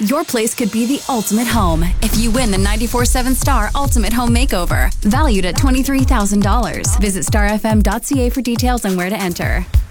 Your place could be the ultimate home if you win the 94.7 Star Ultimate Home Makeover, valued at $23,000. Visit starfm.ca for details and where to enter.